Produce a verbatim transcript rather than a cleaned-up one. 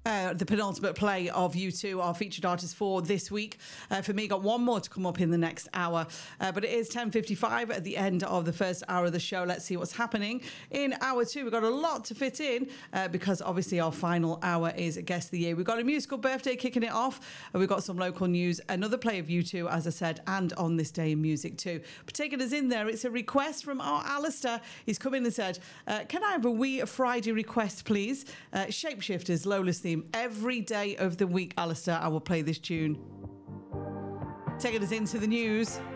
Uh, the penultimate play of U two, our featured artist for this week. Uh, for me, got one more to come up in the next hour. Uh, but it is ten fifty-five at the end of the first hour of the show. Let's see what's happening in hour two. We've got a lot to fit in uh, because obviously our final hour is Guest of the Year. We've got a musical birthday kicking it off. Uh, we've got some local news, another play of U two, as I said, and on this day in music too. But taking us in there, it's a request from our Alistair. He's come in and said, uh, can I have a wee Friday request, please? Uh, Shapeshifters, Lola's theme. Every day of the week, Alistair, I will play this tune. Taking us into the news.